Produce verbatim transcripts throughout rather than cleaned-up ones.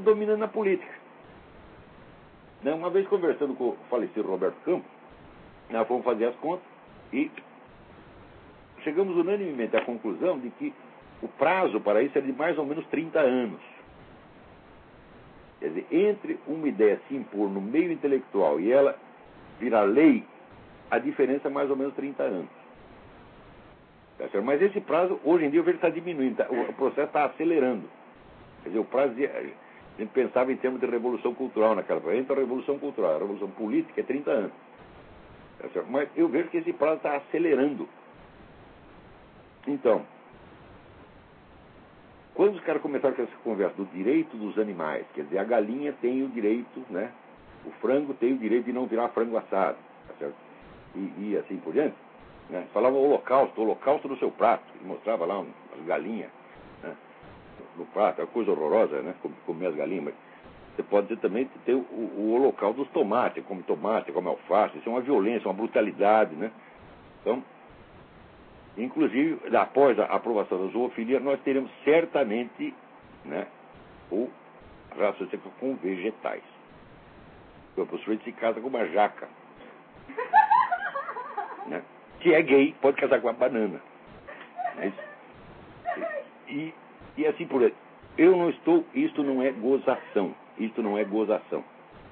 dominando a política. Uma vez conversando com o falecido Roberto Campos, nós fomos fazer as contas e chegamos unanimemente à conclusão de que o prazo para isso é de mais ou menos trinta anos. Quer dizer, entre uma ideia se impor no meio intelectual e ela virar lei, a diferença é mais ou menos trinta anos. Mas esse prazo, hoje em dia, eu vejo que está diminuindo, tá? O processo está acelerando. Quer dizer, o prazo, de, a gente pensava em termos de revolução cultural naquela época. Entra a revolução cultural, a revolução política é trinta anos. Mas eu vejo que esse prazo está acelerando. Então, quando os caras começaram com essa conversa do direito dos animais, quer dizer, a galinha tem o direito, né? O frango tem o direito de não virar frango assado, tá certo? E, e assim por diante, né? Falava o holocausto, o holocausto do seu prato, e mostrava lá as galinhas, né? No prato, é uma coisa horrorosa, né? Comer as galinhas, mas você pode ter também ter o, o holocausto dos tomates, come tomate, come alface, isso é uma violência, uma brutalidade, né? Então, inclusive, após a aprovação da zoofilia, nós teremos certamente, né, o raciocínio com vegetais. O sujeito se casa com uma jaca, né, que é gay, pode casar com uma banana. Né? E, e assim por aí. Eu não estou, isto não é gozação. Isto não é gozação.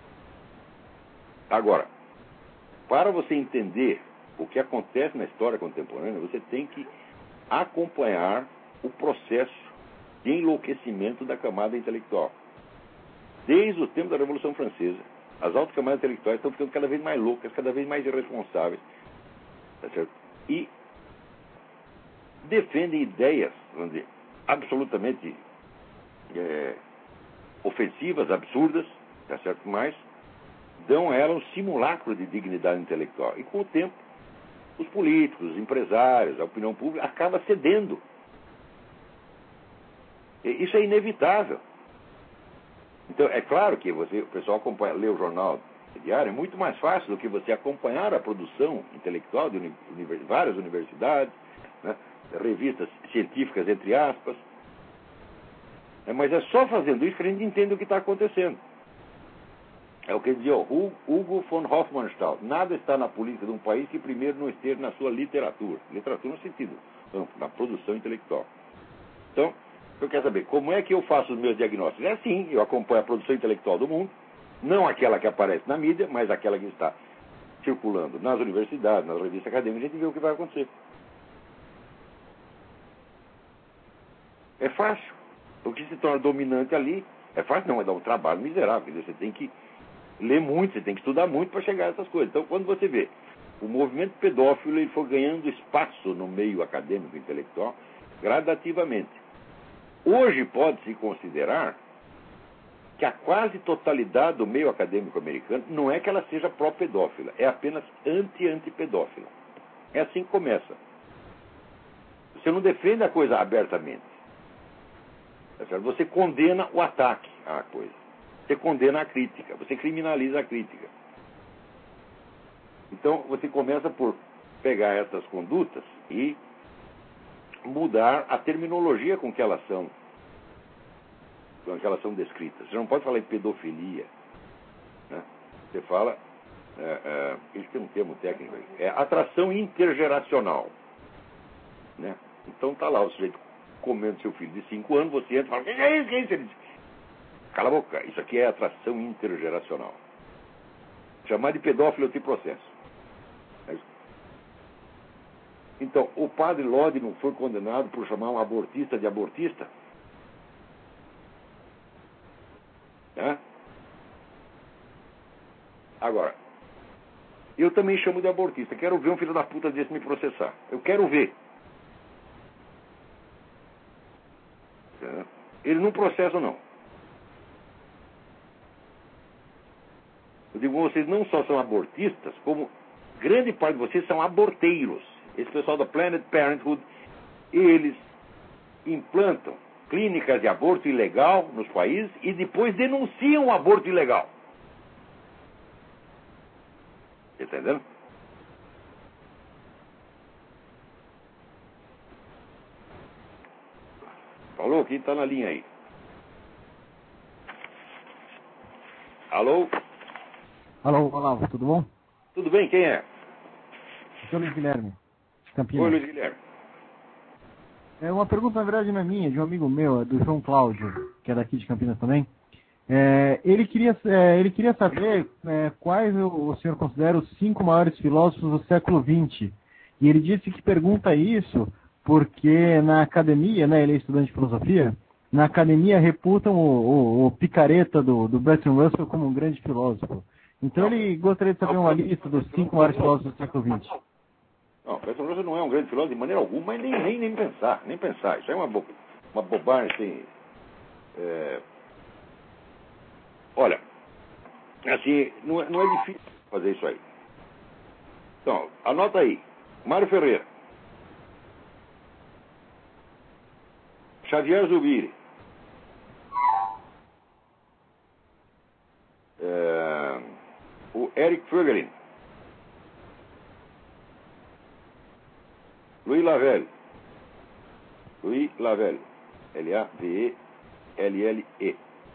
Agora, para você entender o que acontece na história contemporânea, você tem que acompanhar o processo de enlouquecimento da camada intelectual. Desde o tempo da Revolução Francesa, as altas camadas intelectuais estão ficando cada vez mais loucas, cada vez mais irresponsáveis, tá certo? E defendem ideias, vamos dizer, absolutamente é, ofensivas, absurdas, tá certo? Mas dão a ela um simulacro de dignidade intelectual. E com o tempo, os políticos, os empresários, a opinião pública acaba cedendo. E isso é inevitável. Então, é claro que você, o pessoal acompanha, lê o jornal diário, é muito mais fácil do que você acompanhar a produção intelectual de univers, várias universidades, né, revistas científicas, entre aspas. É, mas é só fazendo isso que a gente entende o que está acontecendo. É o que dizia o Hugo von Hofmannsthal. Nada está na política de um país que primeiro não esteja na sua literatura. Literatura no sentido amplo, na produção intelectual. Então, eu quero saber, como é que eu faço os meus diagnósticos? É assim, eu acompanho a produção intelectual do mundo, não aquela que aparece na mídia, mas aquela que está circulando nas universidades, nas revistas acadêmicas, a gente vê o que vai acontecer. É fácil. O que se torna dominante ali, é fácil não, é dar um trabalho miserável, quer dizer, você tem que ler muito, você tem que estudar muito para chegar a essas coisas. Então, quando você vê o movimento pedófilo, ele foi ganhando espaço no meio acadêmico e intelectual gradativamente. Hoje pode-se considerar que a quase totalidade do meio acadêmico americano não é que ela seja pró-pedófila, é apenas anti-antipedófila. É assim que começa. Você não defende a coisa abertamente. Você condena o ataque à coisa. Você condena a crítica, você criminaliza a crítica. Então, você começa por pegar essas condutas e mudar a terminologia com que elas são, com que elas são descritas. Você não pode falar em pedofilia, né? Você fala, é, é, eles têm um termo técnico aí, é atração intergeracional, né? Então está lá o sujeito comendo seu filho de cinco anos, você entra e fala, que é isso, que é isso? Ele diz, cala a boca, isso aqui é atração intergeracional. Chamar de pedófilo eu te processo. Então, o padre Lodi não foi condenado por chamar um abortista de abortista? É? Agora, eu também chamo de abortista. Quero ver um filho da puta desse me processar. Eu quero ver. É? Ele não processa, não. Eu digo, vocês não só são abortistas, como grande parte de vocês são aborteiros. Esse pessoal da Planned Parenthood, eles implantam clínicas de aborto ilegal nos países e depois denunciam o aborto ilegal. Entendeu? Falou? Quem está na linha aí? Alô? Alô, Olavo, tudo bom? Tudo bem, quem é? Aqui é o Luiz Guilherme, de Campinas. Oi, Luiz Guilherme. É uma pergunta, na verdade, não é minha, de um amigo meu, é do João Cláudio, que é daqui de Campinas também. É, ele, queria, é, ele queria saber é, quais o, o senhor considera os cinco maiores filósofos do século vinte. E ele disse que pergunta isso porque na academia, né, ele é estudante de filosofia, na academia reputam o, o, o picareta do, do Bertrand Russell como um grande filósofo. Então Não, ele gostaria de saber uma lista dos cinco maiores filósofos do século vinte. não, Bertrand Russell não é um grande filósofo de maneira alguma, mas nem, nem, nem pensar, nem pensar. Isso é uma, bo uma bobagem, assim. É... Olha, assim, não é, não é difícil fazer isso aí. Então, anota aí. Mário Ferreira. Xavier Zubiri. É... O Eric Fögelin. Louis Lavelle. Louis Lavelle. L A V E L L E.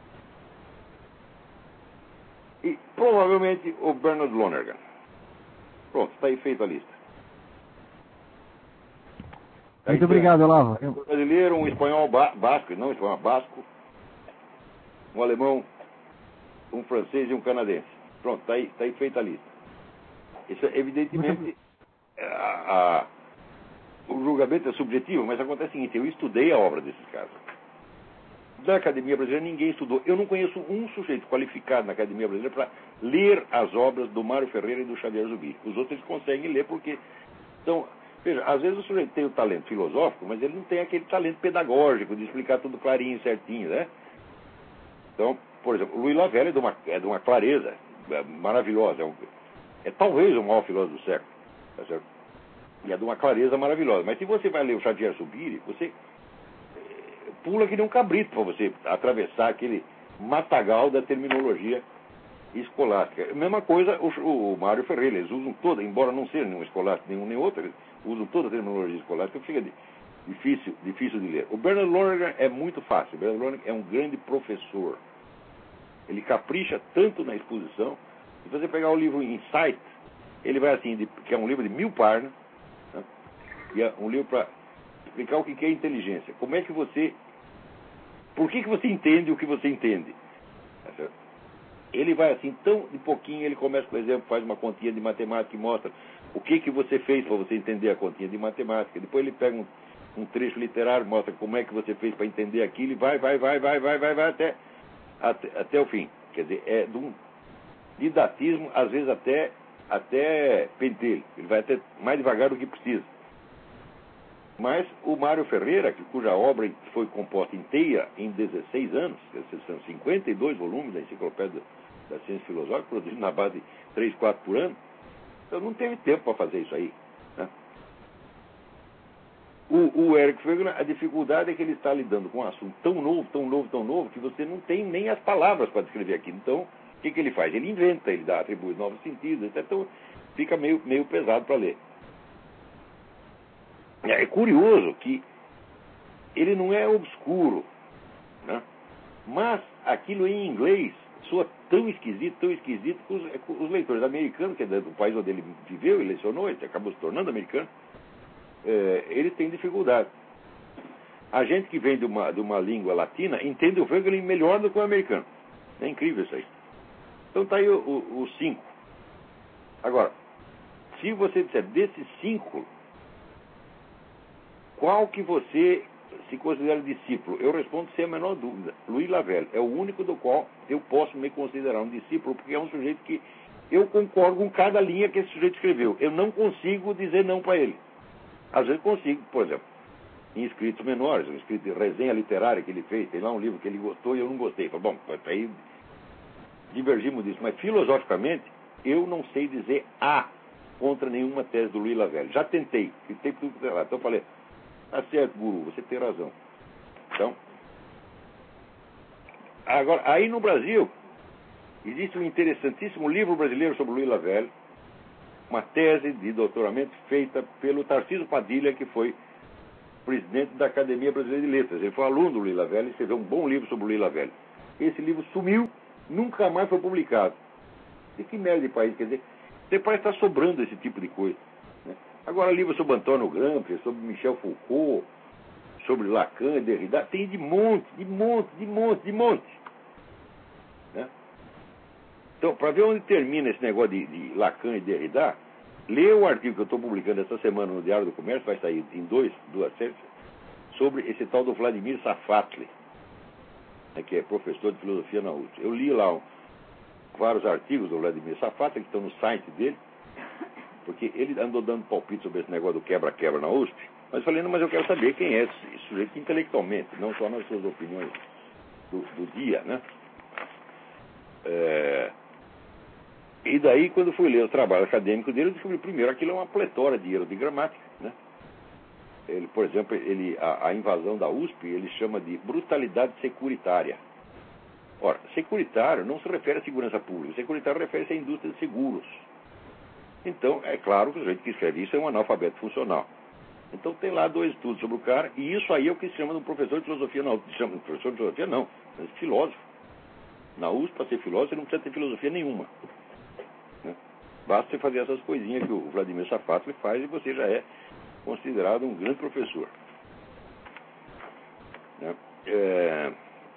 E provavelmente o Bernard Lonergan. Pronto, está aí feita a lista. Tá Muito aí, obrigado, Olavo. um brasileiro, um espanhol ba basco, não espanhol basco, um alemão, um francês e um canadense. Pronto, está aí, tá aí feita a lista. Isso, evidentemente, a, a, o julgamento é subjetivo, mas acontece o seguinte, eu estudei a obra desses caras. Da Academia Brasileira ninguém estudou. Eu não conheço um sujeito qualificado na Academia Brasileira para ler as obras do Mário Ferreira e do Xavier Zubiri. Os outros eles conseguem ler porque são... Veja, às vezes o sujeito tem o talento filosófico, mas ele não tem aquele talento pedagógico de explicar tudo clarinho, certinho, né? Então, por exemplo, o Louis Lavelle é de uma, é de uma clareza é maravilhosa. É, um, é talvez o maior filósofo do século. Tá certo? E é de uma clareza maravilhosa. Mas se você vai ler o Xavier Zubiri, você pula que nem um cabrito para você atravessar aquele matagal da terminologia escolástica. A mesma coisa o, o Mário Ferreira, eles usam toda, embora não seja nenhum escolástico, nenhum nem outro, eles usam toda a terminologia escolástica, fica difícil, difícil de ler. O Bernard Lonergan é muito fácil. O Bernard Lonergan é um grande professor. Ele capricha tanto na exposição. Se você pegar o livro Insight, ele vai assim, de, que é um livro de mil páginas, né? E é um livro para explicar o que é inteligência. Como é que você... Por que, que você entende o que você entende? Tá certo? Ele vai assim, tão de pouquinho, ele começa, por exemplo, faz uma continha de matemática e mostra o que, que você fez para você entender a continha de matemática. Depois ele pega um, um trecho literário, mostra como é que você fez para entender aquilo e vai, vai, vai, vai, vai, vai, vai até, até, até o fim. Quer dizer, é de um didatismo, às vezes até, até pentelho. Ele vai até mais devagar do que precisa. Mas o Mário Ferreira, cuja obra foi composta inteira em dezesseis anos, são cinquenta e dois volumes da Enciclopédia da Ciência Filosófica, produzido na base de três, quatro por ano, então não teve tempo para fazer isso aí. Né? O, o Eric Fögelin, a dificuldade é que ele está lidando com um assunto tão novo, tão novo, tão novo, que você não tem nem as palavras para descrever aquilo. Então, o que, que ele faz? Ele inventa, ele dá, atribui novos sentidos, etcétera. Então fica meio, meio pesado para ler. É curioso que ele não é obscuro, né? Mas aquilo em inglês soa tão esquisito, tão esquisito, que os, os leitores americanos, que é do país onde ele viveu e lecionou, ele acabou se tornando americano, é, ele tem dificuldade. A gente que vem de uma, de uma língua latina entende o Fögelin melhor do que o americano. É incrível isso aí. Então está aí os cinco. Agora, se você disser desses cinco, qual que você se considera discípulo? Eu respondo sem a menor dúvida. Louis Lavelle é o único do qual eu posso me considerar um discípulo, porque é um sujeito que eu concordo com cada linha que esse sujeito escreveu. Eu não consigo dizer não para ele. Às vezes consigo, por exemplo, em escritos menores, um escrito de resenha literária que ele fez, tem lá um livro que ele gostou e eu não gostei. Falei, bom, aí divergimos disso. Mas filosoficamente, eu não sei dizer A contra nenhuma tese do Louis Lavelle. Já tentei, tentei tudo que lá. Então eu falei, tá certo, guru, você tem razão. Então, agora, aí no Brasil, existe um interessantíssimo livro brasileiro sobre Louis Lavelle, uma tese de doutoramento feita pelo Tarcísio Padilha, que foi presidente da Academia Brasileira de Letras. Ele foi aluno do Louis Lavelle e escreveu um bom livro sobre o Louis Lavelle. Esse livro sumiu nunca mais foi publicado. E que merda de país, quer dizer, você parece estar sobrando esse tipo de coisa. Né? Agora, livros sobre Antônio Gramsci, sobre Michel Foucault, sobre Lacan, Derrida, tem de monte, de monte, de monte, de monte. Né? Então, para ver onde termina esse negócio de, de Lacan e Derrida, lê o artigo que eu estou publicando essa semana no Diário do Comércio, vai sair em dois, duas séries, sobre esse tal do Vladimir Safatli, né, que é professor de filosofia na U S P. Eu li lá um, vários artigos do Vladimir Safatli, que estão no site dele, porque ele andou dando palpite sobre esse negócio do quebra-quebra na U S P, mas eu falei, não, mas eu quero saber quem é esse sujeito intelectualmente, não só nas suas opiniões do, do dia, né? É... E daí, quando fui ler o trabalho acadêmico dele, eu descobri primeiro aquilo é uma pletora de erro de gramática, né? Ele, por exemplo, ele, a, a invasão da U S P, ele chama de brutalidade securitária. Ora, securitário não se refere à segurança pública, securitário refere-se à indústria de seguros. Então, é claro que o sujeito que escreve isso é um analfabeto funcional. Então tem lá dois estudos sobre o cara, e isso aí é o que se chama de um professor de filosofia, não, se chama de professor de filosofia não, mas de filósofo. Na U S P, para ser filósofo, você não precisa ter filosofia nenhuma. Né? Basta você fazer essas coisinhas que o Vladimir Safatli faz e você já é considerado um grande professor. Né? É...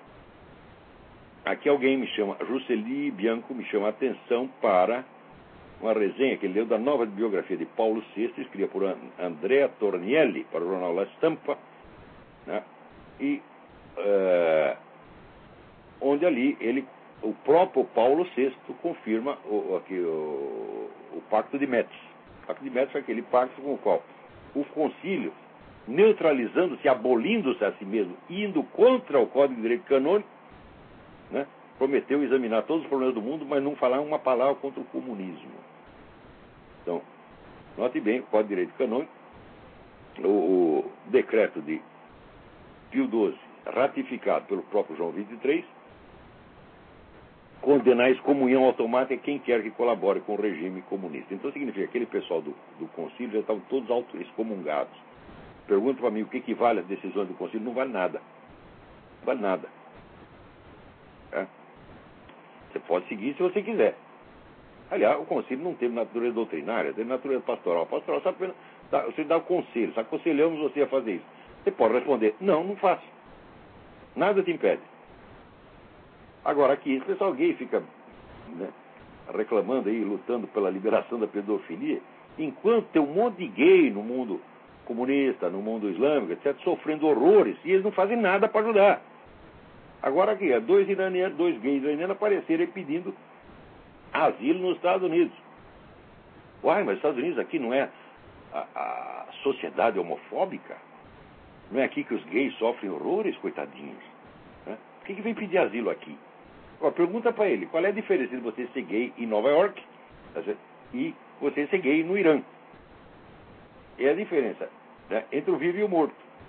Aqui alguém me chama, Jusceli Bianco me chama a atenção para uma resenha que ele leu da nova biografia de Paulo sexto, escrita por Andrea Tornielli para o jornal La Stampa, né? E uh, onde ali ele, o próprio Paulo sexto confirma o, aqui, o, o Pacto de Metz. O Pacto de Metz é aquele pacto com o qual o concílio, neutralizando-se, abolindo-se a si mesmo, indo contra o Código de Direito Canônico, né, prometeu examinar todos os problemas do mundo, mas não falar uma palavra contra o comunismo. Então, note bem, o Código de Direito Canônico, o, o decreto de Pio doze, ratificado pelo próprio João vinte e três, condenar a excomunhão automática quem quer que colabore com o regime comunista. Então significa que aquele pessoal do, do concílio já estavam todos auto-excomungados. Pergunta para mim o que, que vale as decisões do concílio. Não vale nada. Não vale nada. É? Você pode seguir se você quiser. Aliás, o concílio não teve natureza doutrinária, teve natureza pastoral. Pastoral só apenas dá, você dá o conselho, só aconselhamos você a fazer isso. Você pode responder, não, não faço. Nada te impede. Agora aqui, esse pessoal gay fica, né, reclamando aí, lutando pela liberação da pedofilia, enquanto tem um monte de gay no mundo comunista, no mundo islâmico, etcétera, sofrendo horrores, e eles não fazem nada para ajudar. Agora aqui, dois iranianos, dois gays iranianos aparecerem pedindo asilo nos Estados Unidos. Uai, mas os Estados Unidos aqui não é a, a sociedade homofóbica? Não é aqui que os gays sofrem horrores, coitadinhos? Né? Por que, que vem pedir asilo aqui? Ó, pergunta para ele, qual é a diferença de você ser gay em Nova York e você ser gay no Irã? É a diferença, né, entre o vivo e o morto.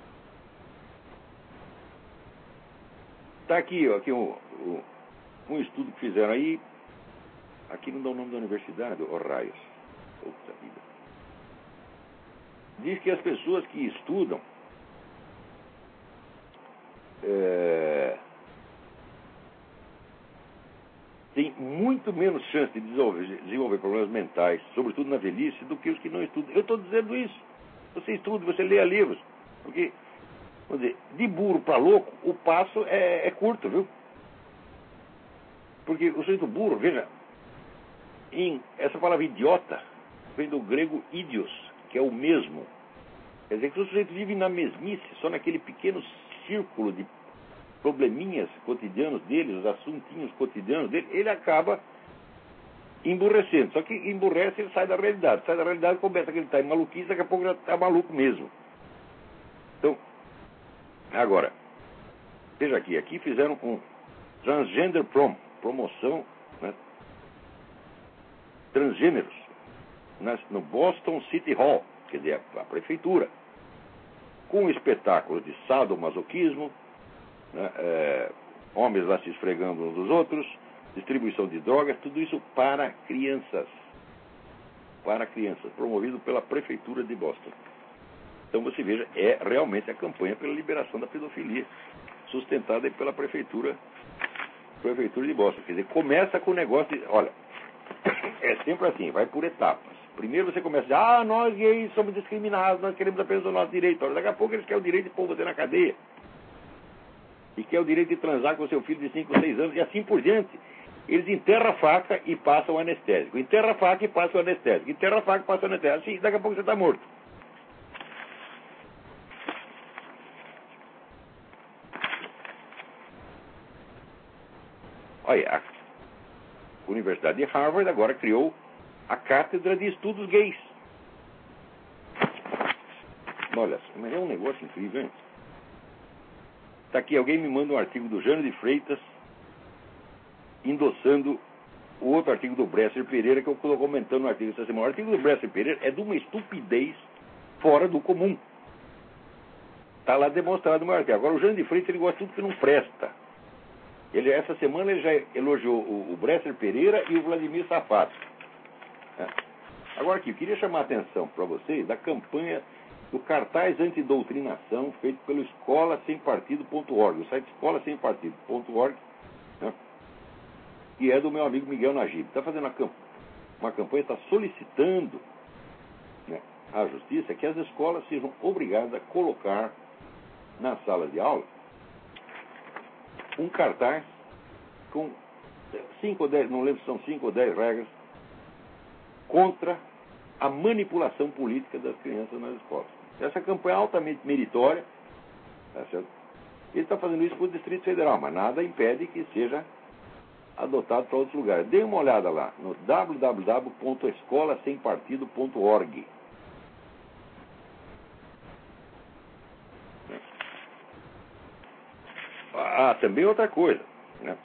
Está aqui, ó, aqui um, um, um estudo que fizeram aí. Aqui não dá o nome da universidade, ó, raios. Puta vida. Diz que as pessoas que estudam é, têm muito menos chance de desenvolver, desenvolver problemas mentais, sobretudo na velhice, do que os que não estudam. Eu estou dizendo isso. Você estuda, você lê livros. Porque, vamos dizer, de burro para louco, o passo é, é curto, viu? Porque o sujeito burro, veja, em, essa palavra idiota vem do grego idios, que é o mesmo. Quer dizer que o sujeito vive na mesmice, só naquele pequeno círculo de probleminhas cotidianos dele, os assuntinhos cotidianos dele, ele acaba emburrecendo. Só que emburrece, ele sai da realidade. Sai da realidade, começa que ele está em maluquice, daqui a pouco já está maluco mesmo. Então, agora, veja aqui, aqui fizeram um transgender prom, promoção, né, transgêneros, né, no Boston City Hall, quer dizer, a, a prefeitura, com um espetáculo de sadomasoquismo, né, é, homens lá se esfregando uns dos outros, distribuição de drogas, tudo isso para crianças. Para crianças, promovido pela prefeitura de Boston. Então você veja, é realmente a campanha pela liberação da pedofilia, sustentada pela prefeitura Prefeitura de Boston. Quer dizer, começa com o negócio de... Olha, é sempre assim, vai por etapas. Primeiro você começa a dizer, ah, nós gays somos discriminados, nós queremos apenas o nosso direito. Olha, daqui a pouco eles querem o direito de pôr você na cadeia. E quer o direito de transar com seu filho de cinco, seis anos, e assim por diante. Eles enterram a faca e passam o anestésico. Enterra a faca e passam o anestésico. Enterra a faca e passam o anestésico. Assim, daqui a pouco você está morto. Olha, a Universidade de Harvard agora criou a Cátedra de Estudos Gays. Olha, mas é um negócio incrível, hein? Está aqui, alguém me manda um artigo do Jânio de Freitas endossando o outro artigo do Bresser Pereira que eu estou comentando no artigo essa semana. O artigo do Bresser Pereira é de uma estupidez fora do comum. Está lá demonstrado no meu artigo. Agora, o Jânio de Freitas, ele gosta de tudo que não presta. Ele, essa semana ele já elogiou o, o Bresser Pereira e o Vladimir Safato. É. Agora aqui, eu queria chamar a atenção para vocês da campanha do cartaz antidoutrinação feito pelo escola sem partido ponto org, o site escola sem partido ponto org, né, que é do meu amigo Miguel Najib. Está fazendo uma, camp uma campanha, está solicitando, né, à justiça que as escolas sejam obrigadas a colocar na sala de aula um cartaz com cinco ou dez, não lembro se são cinco ou dez regras contra a manipulação política das crianças nas escolas. Essa campanha é altamente meritória, tá certo? Ele está fazendo isso para o Distrito Federal, mas nada impede que seja adotado para outros lugares. Dê uma olhada lá no w w w ponto escola sem partido ponto org. Ah, também outra coisa, né?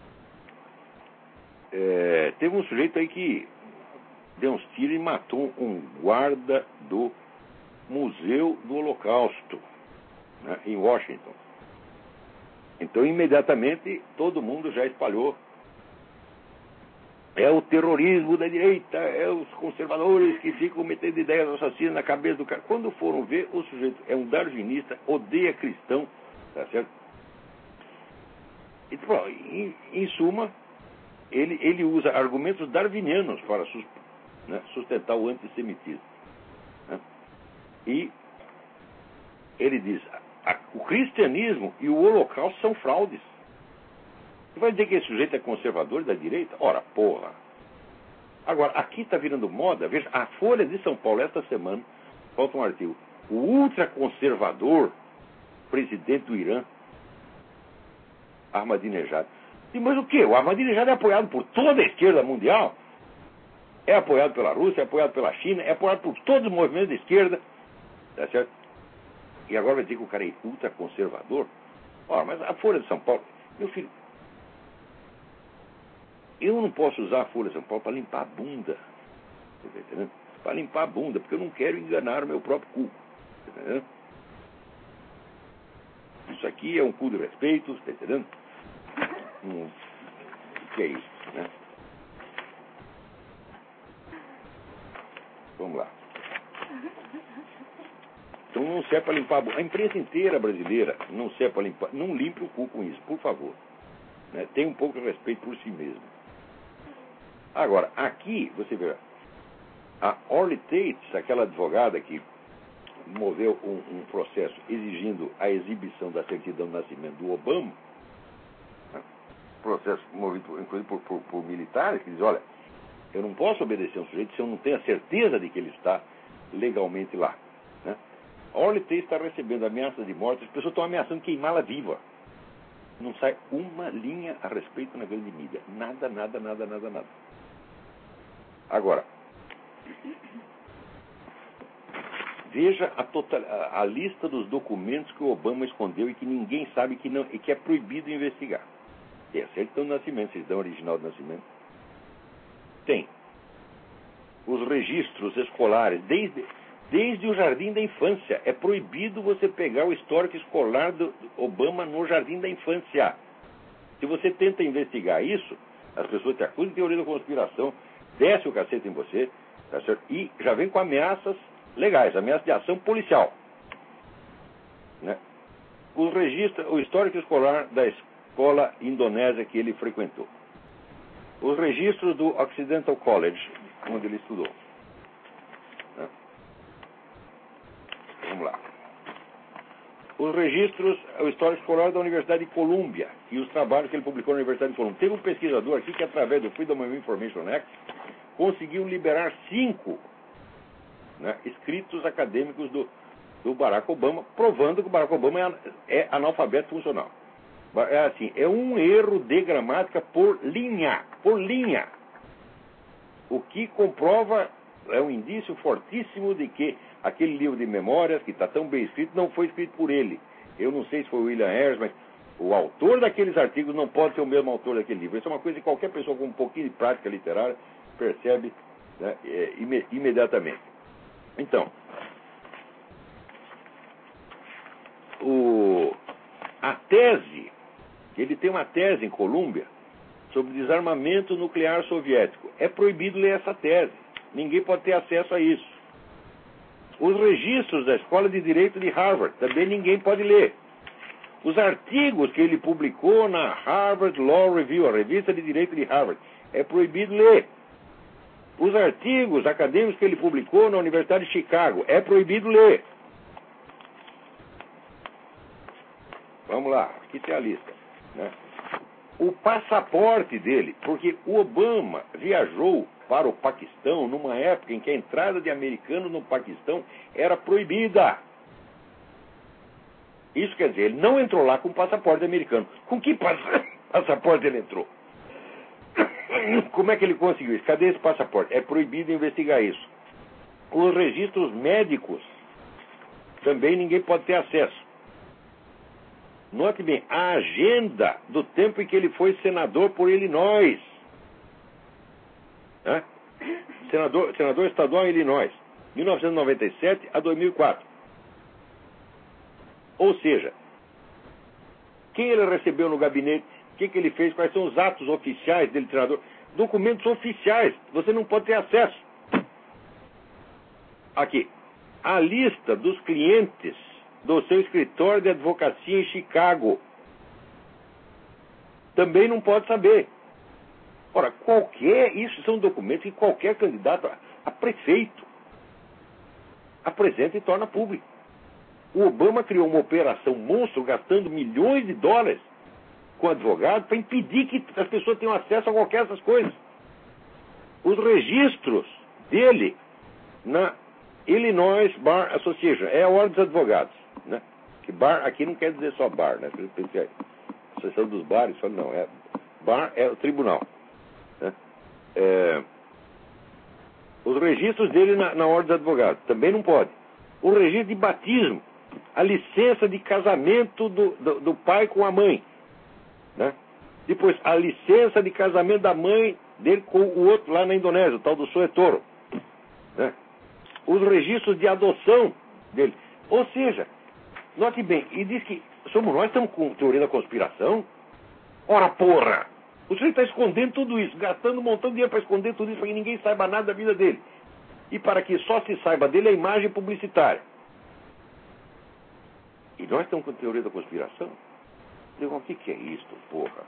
É, teve um sujeito aí que deu uns tiros e matou um guarda do Museu do Holocausto, né, em Washington. Então, imediatamente, todo mundo já espalhou. É o terrorismo da direita, é os conservadores que ficam metendo ideias assassinas na cabeça do cara. Quando foram ver, o sujeito é um darwinista, odeia cristão, tá certo? E, bom, em, em suma, ele, ele usa argumentos darwinianos para sus, né, sustentar o antissemitismo. Né? E ele diz, a, a, o cristianismo e o holocausto são fraudes. Você vai dizer que esse sujeito é conservador da direita? Ora, porra. Agora, aqui está virando moda. Veja, a Folha de São Paulo, esta semana, falta um artigo. O ultraconservador presidente do Irã, Ahmadinejad. E, mas o quê? O Ahmadinejad é apoiado por toda a esquerda mundial? É apoiado pela Rússia, é apoiado pela China, é apoiado por todos os movimentos de esquerda. Tá certo? E agora vai dizer que o cara é ultraconservador? Ora, mas a Folha de São Paulo... Meu filho, eu não posso usar a Folha de São Paulo para limpar a bunda. Você tá entendendo? Para limpar a bunda, porque eu não quero enganar o meu próprio cu. Tá entendendo? Isso aqui é um cu de respeito, está entendendo? Hum, o que é isso, né? Vamos lá. Então não serve para limpar a bunda. A imprensa inteira brasileira não serve para limpar. Não limpe o cu com isso, por favor. Né? Tenha um pouco de respeito por si mesmo. Agora, aqui, você vê, a Orly Tates, aquela advogada que moveu um, um processo exigindo a exibição da certidão de nascimento do Obama, né? Processo movido inclusive por, por, por militares, que diz, olha, eu não posso obedecer a um sujeito se eu não tenho a certeza de que ele está legalmente lá. Né? A Orly Tates está recebendo ameaças de morte, as pessoas estão ameaçando queimá-la viva. Não sai uma linha a respeito na grande mídia. Nada, nada, nada, nada, nada. Agora, veja a, total, a, a lista dos documentos que o Obama escondeu e que ninguém sabe que não, e que é proibido investigar. Tem a certidão de nascimento, certidão original de nascimento. Tem os registros escolares, desde, desde o jardim da infância. É proibido você pegar o histórico escolar do Obama no jardim da infância. Se você tenta investigar isso, as pessoas te acusam de teoria da conspiração, desce o cacete em você, tá certo? E já vem com ameaças legais, ameaças de ação policial. Né? Os registros, o histórico escolar da escola indonésia que ele frequentou. Os registros do Occidental College, onde ele estudou. Né? Vamos lá. Os registros, o histórico escolar da Universidade de Colômbia e os trabalhos que ele publicou na Universidade de Colômbia. Teve um pesquisador aqui que, através do Freedom of Information Act, conseguiu liberar cinco, né, escritos acadêmicos do, do Barack Obama, provando que o Barack Obama é, é analfabeto funcional. É assim, é um erro de gramática por linha, por linha. O que comprova, é um indício fortíssimo de que aquele livro de memórias, que está tão bem escrito, não foi escrito por ele. Eu não sei se foi o William Harris, mas o autor daqueles artigos não pode ser o mesmo autor daquele livro. Isso é uma coisa que qualquer pessoa com um pouquinho de prática literária percebe, né, é, imed imediatamente. Então, o, a tese, ele tem uma tese em Colômbia sobre desarmamento nuclear soviético. É proibido ler essa tese. Ninguém pode ter acesso a isso. Os registros da Escola de Direito de Harvard, também ninguém pode ler. Os artigos que ele publicou na Harvard Law Review, a revista de Direito de Harvard, é proibido ler. Os artigos acadêmicos que ele publicou na Universidade de Chicago, é proibido ler. Vamos lá, aqui tem a lista, né? O passaporte dele, porque o Obama viajou para o Paquistão numa época em que a entrada de americanos no Paquistão era proibida. Isso quer dizer, ele não entrou lá com passaporte americano. Com que pass passaporte ele entrou? Como é que ele conseguiu isso? Cadê esse passaporte? É proibido investigar isso. Os registros médicos também ninguém pode ter acesso. Note bem, a agenda do tempo em que ele foi senador por Illinois. Né? Senador, senador estadual em Illinois, mil novecentos e noventa e sete a dois mil e quatro. Ou seja, quem ele recebeu no gabinete, o que, que ele fez, quais são os atos oficiais dele, senador, documentos oficiais, você não pode ter acesso. Aqui, a lista dos clientes do seu escritório de advocacia em Chicago. Também não pode saber. Ora, qualquer, isso são documentos que qualquer candidato a, a prefeito apresenta e torna público. O Obama criou uma operação monstro, gastando milhões de dólares com advogado para impedir que as pessoas tenham acesso a qualquer dessas coisas. Os registros dele na Illinois Bar Association, é a ordem dos advogados, né? Que bar aqui não quer dizer só bar, né? A Associação dos bares, não, é bar é o tribunal, né? É, os registros dele na, na ordem dos advogados também não pode. O registro de batismo, a licença de casamento do, do, do pai com a mãe, né? Depois a licença de casamento da mãe dele com o outro lá na Indonésia, o tal do Soetoro, né? Os registros de adoção dele. Ou seja, note bem, e diz que somos nós que estamos com teoria da conspiração? Ora, porra! O senhor está escondendo tudo isso, gastando um montão de dinheiro para esconder tudo isso, para que ninguém saiba nada da vida dele. E para que só se saiba dele a imagem publicitária. E nós estamos com teoria da conspiração? Digo, o que, que é isso, porra?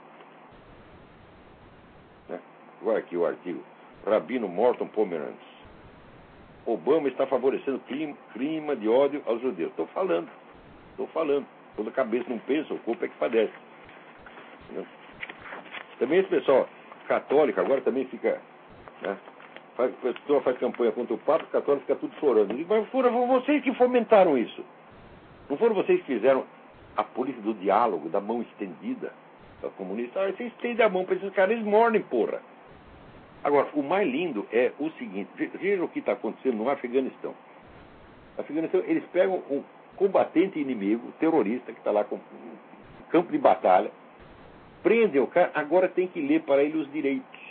Né? Agora aqui o artigo. Rabino Morton Pomeranz. Obama está favorecendo clima, clima de ódio aos judeus. Estou falando. Estou falando. Toda a cabeça não pensa, o corpo é que padece. Entendeu? Também esse pessoal católico agora também fica... Né? Faz, a pessoa faz campanha contra o Papa, o católico fica tudo chorando. Digo, mas foram vocês que fomentaram isso. Não foram vocês que fizeram a política do diálogo, da mão estendida da comunista? Ah, você estende a mão para esses caras, eles morrem, porra. Agora, o mais lindo é o seguinte, veja o que está acontecendo no Afeganistão. No Afeganistão, eles pegam um combatente inimigo, terrorista, que está lá com um campo de batalha, prendem o cara, agora tem que ler para ele os direitos.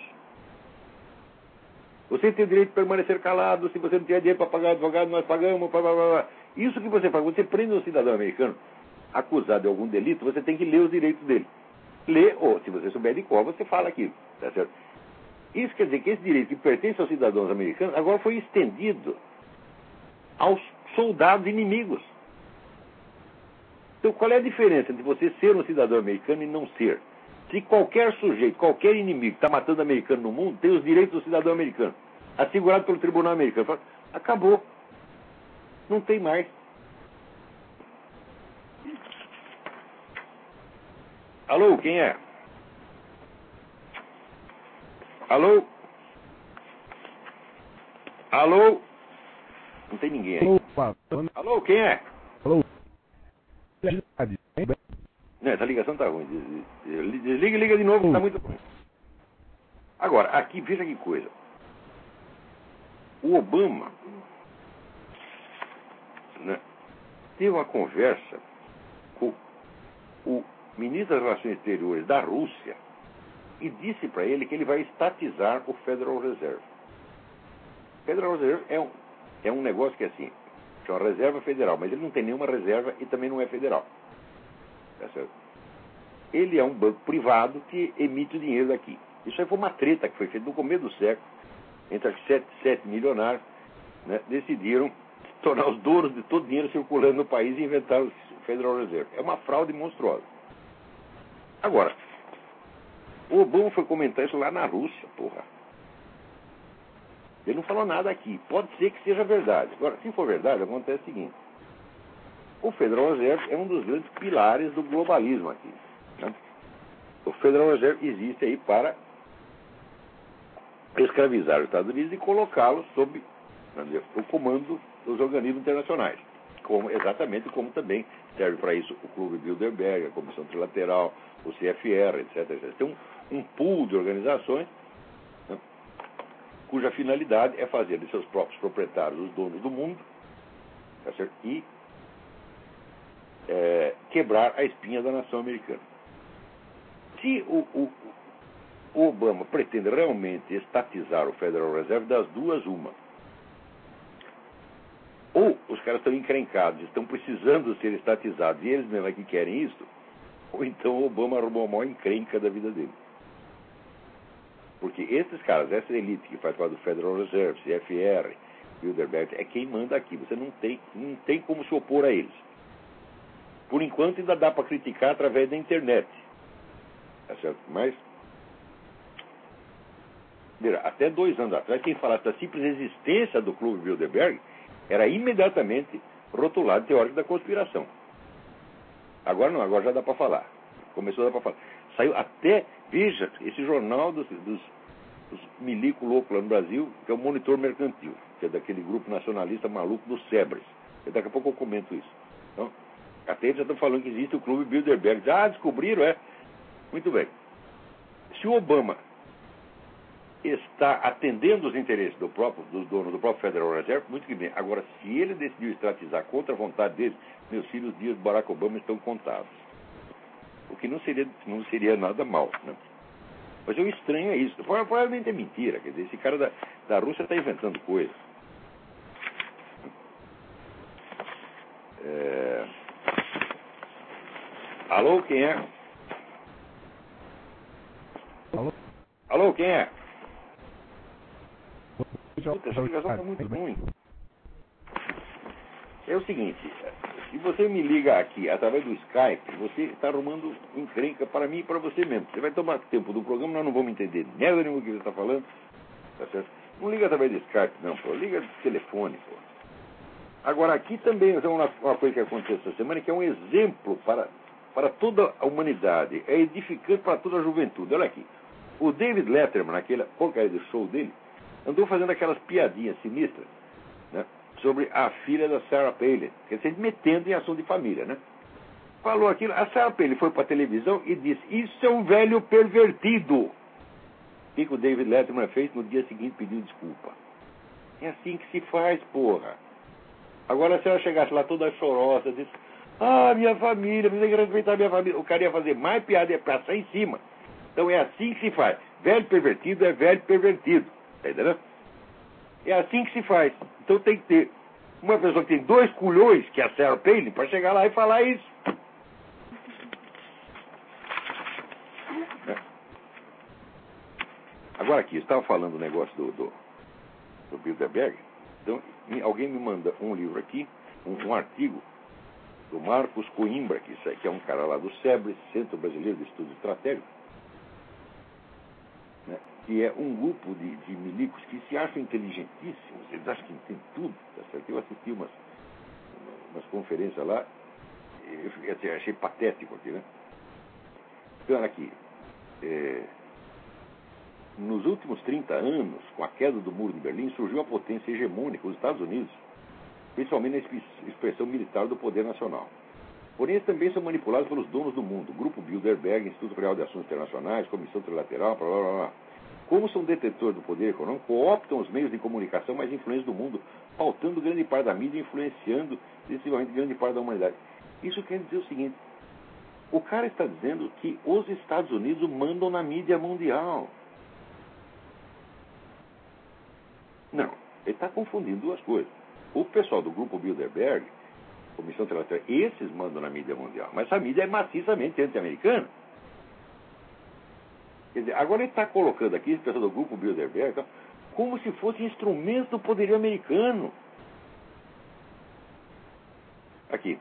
Você tem o direito de permanecer calado, se você não tiver dinheiro para pagar advogado, nós pagamos, blá, blá, blá. Isso que você faz, você prende um cidadão americano acusado de algum delito, você tem que ler os direitos dele. Lê, ou se você souber de qual, você fala aquilo, tá certo? Isso quer dizer que esse direito que pertence aos cidadãos americanos agora foi estendido aos soldados inimigos. Então, qual é a diferença entre você ser um cidadão americano e não ser? Se qualquer sujeito, qualquer inimigo que está matando americano no mundo, tem os direitos do cidadão americano, assegurado pelo tribunal americano. Fala, acabou. Não tem mais. Alô, quem é? Alô? Alô? Não tem ninguém aí. Opa, Alô, quem é? alô. Não, essa ligação tá ruim. Desliga e liga de novo, que tá muito ruim. Agora, aqui, veja que coisa. O Obama, né, teve uma conversa com o ministro das Relações Exteriores da Rússia e disse para ele que ele vai estatizar o Federal Reserve. O Federal Reserve é um, é um negócio que é assim, chama reserva federal, mas ele não tem nenhuma reserva e também não é federal. Tá certo? Ele é um banco privado que emite o dinheiro daqui. Isso aí foi uma treta que foi feita no começo do século, entre os sete, sete milionários, né, decidiram tornar os donos de todo o dinheiro circulando no país e inventar o Federal Reserve. É uma fraude monstruosa. Agora, o Obama foi comentar isso lá na Rússia, porra. Ele não falou nada aqui. Pode ser que seja verdade. Agora, se for verdade, acontece o seguinte. O Federal Reserve é um dos grandes pilares do globalismo aqui, né? O Federal Reserve existe aí para escravizar os Estados Unidos e colocá-los sob, dizer, o comando dos organismos internacionais. Como, exatamente como também serve para isso o Clube Bilderberg, a Comissão Trilateral, o C F R, etc, etcétera. Tem um, um pool de organizações, né, cuja finalidade é fazer de seus próprios proprietários os donos do mundo, tá certo? E é, quebrar a espinha da nação americana. Se o, o, o Obama pretende realmente estatizar o Federal Reserve, das duas, uma. Ou os caras estão encrencados, estão precisando ser estatizados, e eles mesmo é que querem isso, ou então o Obama arrumou a maior encrenca da vida dele. Porque esses caras, essa elite que faz parte do Federal Reserve, C F R, Bilderberg, é quem manda aqui. Você não tem, não tem como se opor a eles. Por enquanto ainda dá para criticar através da internet. Tá certo? Mas, até dois anos atrás, quem falasse da simples existência do Clube Bilderberg era imediatamente rotulado teórico da conspiração. Agora não, agora já dá para falar. Começou a dar para falar. Saiu até, veja, esse jornal dos, dos, dos milico loucos lá no Brasil, que é o Monitor Mercantil, que é daquele grupo nacionalista maluco dos Sebres. E daqui a pouco eu comento isso. Então, até eles já estão falando que existe o Clube Bilderberg. Ah, descobriram, é? Muito bem. Se o Obama está atendendo os interesses do próprio, dos donos do próprio Federal Reserve, muito que bem. Agora, se ele decidiu estatizar contra a vontade dele, meus filhos, os dias do Barack Obama estão contados. O que não seria, não seria nada mal, né? Mas o estranho é isso. Provavelmente é mentira. Quer dizer, esse cara da, da Rússia está inventando coisas. É... Alô, quem é? Alô? Alô, quem é? Puta, essa ligação está muito ruim. É o seguinte, se você me liga aqui através do Skype, você está arrumando encrenca para mim e para você mesmo. Você vai tomar tempo do programa, nós não vamos entender merda nenhuma que você está falando. Tá certo? Não liga através do Skype, não, pô. Liga de telefone, pô. Agora, aqui também é uma, uma coisa que aconteceu essa semana, que é um exemplo para, para toda a humanidade. É edificante para toda a juventude. Olha aqui. O David Letterman, naquela porcaria do show dele, andou fazendo aquelas piadinhas sinistras, né, sobre a filha da Sarah Palin, quer dizer, metendo em assunto de família, né? Falou aquilo, a Sarah Palin foi para a televisão e disse, isso é um velho pervertido. O que, que o David Letterman fez? No dia seguinte pediu desculpa. É assim que se faz, porra. Agora se ela chegasse lá toda chorosa, disse, ah, minha família, você tem que respeitar a minha família. O cara ia fazer mais piada, ia passar em cima. Então é assim que se faz. Velho pervertido é velho pervertido. Tá entendendo? É assim que se faz. Então tem que ter uma pessoa que tem dois culhões, que é a Sarah Palin, para chegar lá e falar isso. É. Agora aqui, eu estava falando do negócio do, do, do Bilderberg. Então, alguém me manda um livro aqui, um, um artigo do Marcos Coimbra, que, que é um cara lá do SEBRE, Centro Brasileiro de Estudos Estratégicos, que é um grupo de, de milicos que se acham inteligentíssimos, eles acham que tem tudo, tá certo? Eu assisti umas, umas conferências lá, eu achei, achei patético aqui, né? Então, aqui, é, nos últimos trinta anos, com a queda do Muro de Berlim, surgiu uma potência hegemônica, os Estados Unidos, principalmente na expressão militar do poder nacional. Porém, eles também são manipulados pelos donos do mundo, Grupo Bilderberg, Instituto Real de Assuntos Internacionais, Comissão Trilateral, blá, blá, blá. Como são detentores do poder econômico, cooptam os meios de comunicação mais influentes do mundo, pautando grande parte da mídia e influenciando decisivamente grande parte da humanidade. Isso quer dizer o seguinte, o cara está dizendo que os Estados Unidos mandam na mídia mundial. Não, ele está confundindo duas coisas. O pessoal do Grupo Bilderberg, Comissão Trilateral, esses mandam na mídia mundial, mas a mídia é maciçamente anti-americana. Quer dizer, agora ele está colocando aqui, esse pessoal do Grupo Bilderberg, então, como se fosse instrumento do poderio americano. Aqui.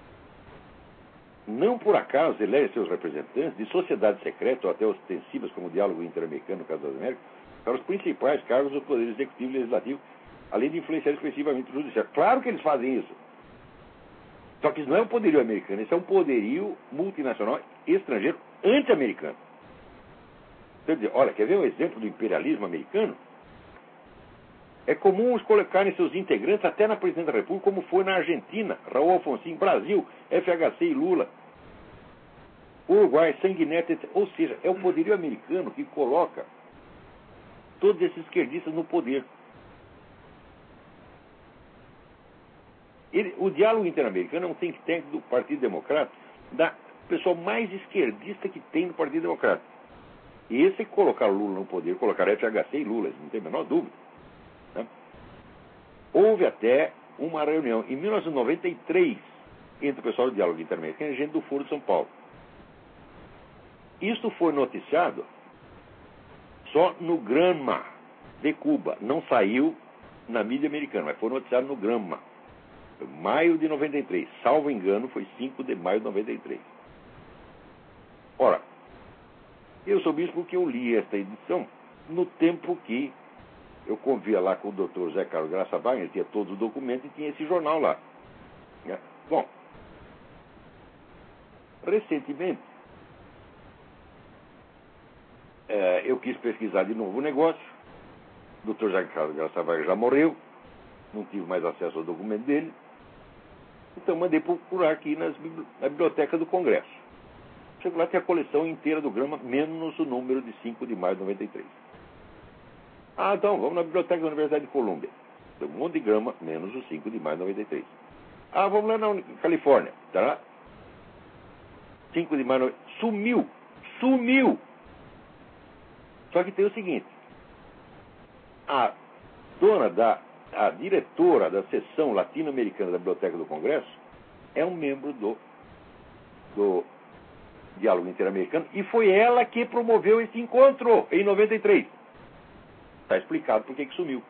Não por acaso elege seus representantes de sociedades secretas ou até ostensivas, como o diálogo interamericano no caso das Américas, para os principais cargos do poder executivo e legislativo, além de influenciar expressivamente o judiciário. Claro que eles fazem isso. Só que isso não é um poderio americano, isso é um poderio multinacional estrangeiro anti-americano. Quer dizer, olha, quer ver um exemplo do imperialismo americano? É comum os colocarem seus integrantes até na presidência da República, como foi na Argentina, Raul Alfonsin, Brasil, F H C e Lula, Uruguai, Sanguinetti, etcétera. Ou seja, é o poderio americano que coloca todos esses esquerdistas no poder. Ele, o diálogo interamericano é um think tank do Partido Democrata, da pessoa mais esquerdista que tem no Partido Democrata. E esse é colocar Lula no poder, colocar F H C e Lula, não tem a menor dúvida. Né? Houve até uma reunião em mil novecentos e noventa e três entre o pessoal do diálogo interamericano e gente do Foro de São Paulo. Isso foi noticiado só no Gramma de Cuba. Não saiu na mídia americana, mas foi noticiado no Gramma. Maio de noventa e três. Salvo engano, foi cinco de maio de noventa e três. Ora, eu soube isso porque eu li esta edição no tempo que eu convia lá com o doutor Zé Carlos Graça Wagner, tinha todos os documentos e tinha esse jornal lá. Bom, recentemente, é, eu quis pesquisar de novo o negócio. O doutor Zé Carlos Graça Wagner já morreu, não tive mais acesso ao documento dele. Então mandei procurar aqui nas, na biblioteca do Congresso. Chego lá, tem a coleção inteira do Gramma, menos o número de cinco de maio de noventa e três. Ah, então, vamos na biblioteca da Universidade de Colômbia. Tem um monte de Gramma, menos o cinco de maio de noventa e três. Ah, vamos lá na Califórnia. Tá lá? cinco de maio. Sumiu. Sumiu. Só que tem o seguinte. A dona da... A diretora da seção latino-americana da Biblioteca do Congresso é um membro do, do Diálogo Interamericano e foi ela que promoveu esse encontro em noventa e três. Está explicado por que que sumiu.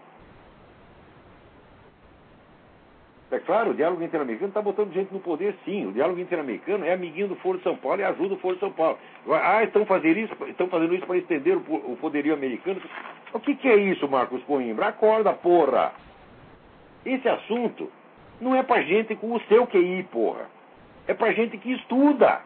É claro, o Diálogo Interamericano está botando gente no poder, sim. O Diálogo Interamericano é amiguinho do Foro de São Paulo e ajuda o Foro de São Paulo. Ah, estão fazendo isso, estão fazendo isso para estender o, o poderio americano. O que, que é isso, Marcos Coimbra? Acorda, porra! Esse assunto não é pra gente com o seu Q I, porra. É pra gente que estuda.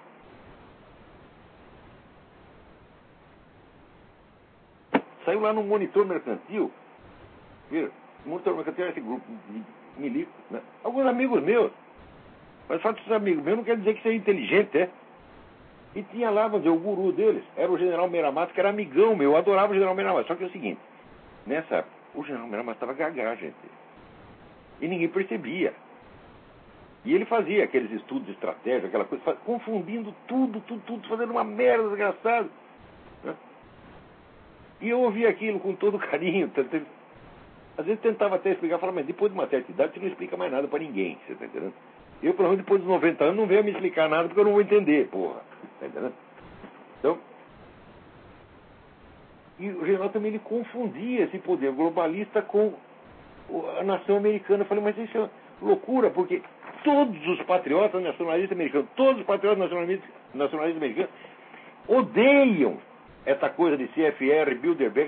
Saiu lá no Monitor Mercantil. Viu? O Monitor Mercantil é esse grupo de milico, né? Alguns amigos meus. Mas só que esses amigos meus não quer dizer que seja inteligente, é? E tinha lá, vamos dizer, o guru deles. Era o General Meiramato, que era amigão meu. Eu adorava o General Meiramato. Só que é o seguinte. Nessa época, o General Meiramato estava gagá, gente. E ninguém percebia. E ele fazia aqueles estudos de estratégia, aquela coisa, confundindo tudo, tudo, tudo, fazendo uma merda desgraçada. Né? E eu ouvia aquilo com todo carinho. Às vezes tentava até explicar, falava, mas depois de uma certa idade você não explica mais nada para ninguém, você está entendendo? Eu, pelo menos depois dos noventa anos, não venho me explicar nada porque eu não vou entender, porra. Está entendendo? Então, e o general também ele confundia esse poder globalista com a nação americana. Eu falei, mas isso é loucura, porque todos os patriotas nacionalistas americanos, todos os patriotas nacionalistas, nacionalistas americanos odeiam essa coisa de C F R, Bilderberg,